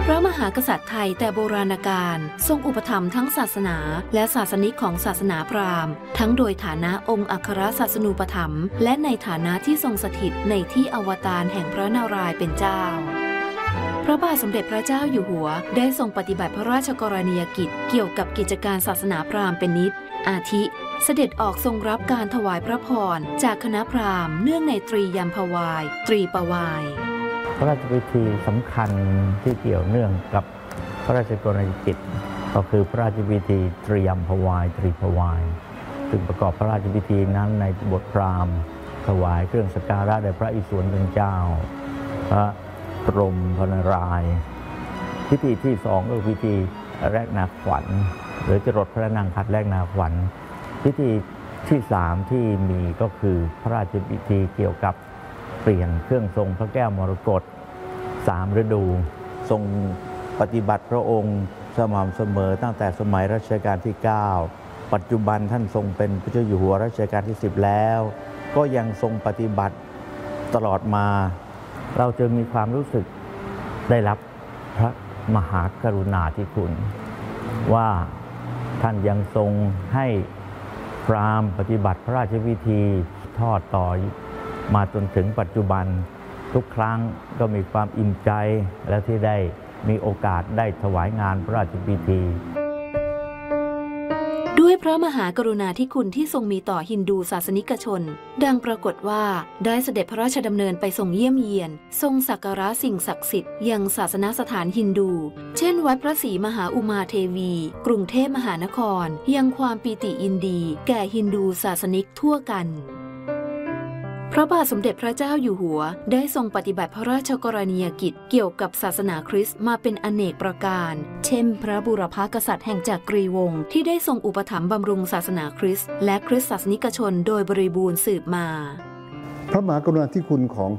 ระมหากษัตริย์ไทยแต่โบราณกาลทรงอุปถัมภ์ทั้งศาสนาและศาสนิกของศาสนาพราหมณ์ทั้งโดยฐานะองค์อัครศาสนูปถัมภ์และในฐานะที่ทรงสถิตในที่อวตารแห่งพระนารายณ์เป็นเจ้าพระบาทสมเด็จพระเจ้าอยู่หัวได้ทรงปฏิบัติพระราชกรณียกิจเกี่ยวกับกิจการศาสนาพราหมณ์เป็นนิจอาทิเสด็จออกทรงรับการถวายพระพรจากคณะพราหมณ์เนื่องในตรียัมพวายตรีปวายพระราชพิธีสำคัญที่เกี่ยวเนื่องกับพระราชกรณียกิจก็คือพระราชพิธีตรียัมพวายตรีปวายซึ่งประกอบพระราชพิธีนั้นในบทพราหมณ์ถวายเครื่องสักการะแด่พระอิศวรเป็นเจ้าพระพรหมพระนารายณ์พิธีที่สองก็คือพิธีแรกนาขวัญหรือจรดพระนางคัดแรกนาขวัญพิธีที่สามที่มีก็คือพระราชพิธีเกี่ยวกับเปลี่ยนเครื่องทรงพระแก้วมรกต3 ฤดูทรงปฏิบัติพระองค์สม่ำเสมอตั้งแต่สมัยรัชกาลที่9ปัจจุบันท่านทรงเป็นพระเจ้าอยู่หัวรัชกาลที่10แล้วก็ยังทรงปฏิบัติตลอดมาเราจึงมีความรู้สึกได้รับพระมหากรุณาธิคุณว่าท่านยังทรงให้พราหมณ์ปฏิบัติพระราชพิธีทอดต่อมาจนถึงปัจจุบันทุกครั้งก็มีความอิ่มใจและที่ได้มีโอกาสได้ถวายงานพระราชพิธีด้วยพระมหากรุณาธิคุณที่ทรงมีต่อฮินดูศาสนิกชนดังปรากฏว่าได้เสด็จพระราชดำเนินไปทรงเยี่ยมเยียนทรงสักการะสิ่งศักดิ์สิทธิ์ยังศาสนสถานฮินดูเช่นวัดพระศรีมหาอุมาเทวีกรุงเทพมหานครยังความปีติยินดีแก่ฮินดูศาสนิกทั่วกันพระบาทสมเด็จพระเจ้าอยู่หัวได้ทรงปฏิบัติพระราชกรณียกิจเกี่ยวกับศาสนาคริสต์มาเป็นอเนกประการเช่นพระบูรพกษัตริย์แห่งจักรีวงศ์ที่ได้ทรงอุปถัมภ์บำรุงศาสนาคริสต์และคริสตศาสนิกชนโดยบริบูรณ์สืบมาพระมหากรุณาธิคุณของ